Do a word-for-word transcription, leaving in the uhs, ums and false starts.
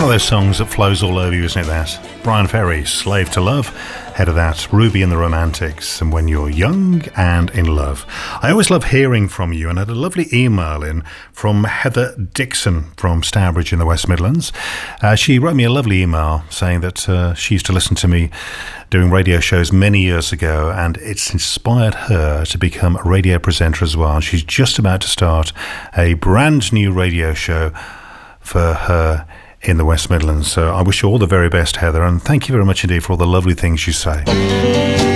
of those songs that flows all over you, isn't it, that? Brian Ferry, Slave to Love. Head of that, Ruby and the Romantics, and When You're Young and in Love. I always love hearing from you, and I had a lovely email in from Heather Dixon from Stourbridge in the West Midlands. Uh, she wrote me a lovely email saying that uh, she used to listen to me doing radio shows many years ago, and it's inspired her to become a radio presenter as well. She's just about to start a brand new radio show for her in the West Midlands. So I wish you all the very best, Heather, and thank you very much indeed for all the lovely things you say.